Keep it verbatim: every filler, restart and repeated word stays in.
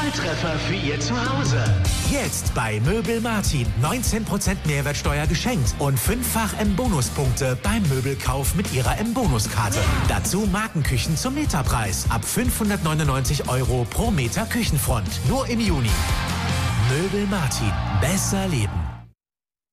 Volltreffer für Ihr Zuhause. Jetzt bei Möbel Martin neunzehn Prozent Mehrwertsteuer geschenkt und fünffach M-Bonus-Punkte beim Möbelkauf mit Ihrer M-Bonus-Karte. Dazu Markenküchen zum Meterpreis ab fünfhundertneunundneunzig Euro pro Meter Küchenfront. Nur im Juni. Möbel Martin. Besser leben.